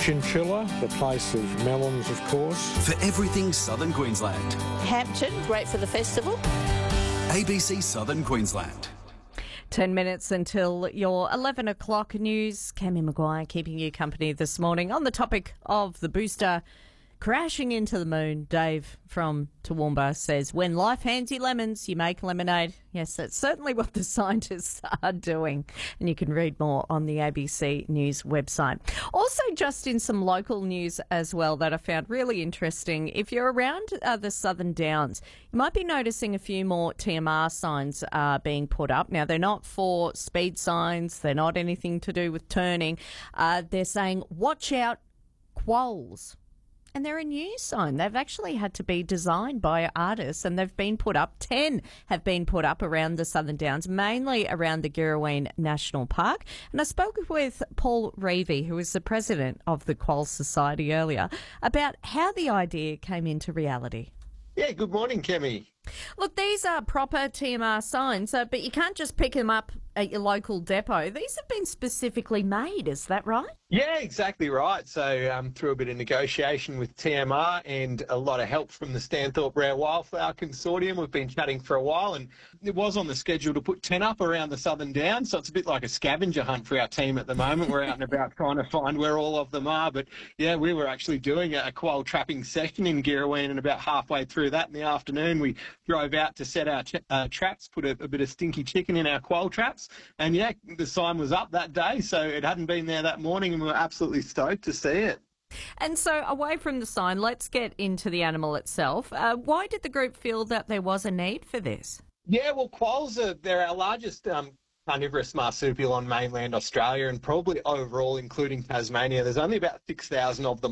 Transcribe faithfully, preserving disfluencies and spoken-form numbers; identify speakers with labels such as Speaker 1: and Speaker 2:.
Speaker 1: Chinchilla, the place of melons, of course.
Speaker 2: For everything Southern Queensland.
Speaker 3: Hampton, great for the festival.
Speaker 2: A B C Southern Queensland.
Speaker 4: Ten minutes until your eleven o'clock news. Cammy Maguire keeping you company this morning on the topic of the booster crashing into the moon. Dave from Toowoomba says, when life hands you lemons, you make lemonade. Yes, that's certainly what the scientists are doing. And you can read more on the A B C News website. Also, just in some local news as well that I found really interesting. If you're around uh, the Southern Downs, you might be noticing a few more T M R signs uh, being put up. Now, they're not for speed signs. They're not anything to do with turning. Uh, they're saying, watch out, quolls. And they're a new sign. They've actually had to be designed by artists, and they've been put up. Ten have been put up around the Southern Downs, mainly around the Girraween National Park. And I spoke with Paul Reevy, who is the president of the Quoll Society, earlier, about how the idea came into reality.
Speaker 5: Yeah, good morning, Kemi.
Speaker 4: Look, these are proper T M R signs, uh, but you can't just pick them up at your local depot. These have been specifically made, is that right?
Speaker 5: Yeah, exactly right. So um, through a bit of negotiation with T M R and a lot of help from the Stanthorpe Rare Wildflower Consortium, we've been chatting for a while, and it was on the schedule to put ten up around the Southern Downs, so it's a bit like a scavenger hunt for our team at the moment. We're out and about trying to find where all of them are, but yeah, we were actually doing a quoll trapping session in Girraween, and about halfway through that in the afternoon, we drove out to set our ch- uh, traps, put a, a bit of stinky chicken in our quoll traps, and yeah, the sign was up that day, so it hadn't been there that morning, and we were absolutely stoked to see it.
Speaker 4: And so, away from the sign, let's get into the animal itself. Uh, why did the group feel that there was a need for this?
Speaker 5: Yeah, well, quolls are they're our largest um, carnivorous marsupial on mainland Australia, and probably overall, including Tasmania, there's only about six thousand of them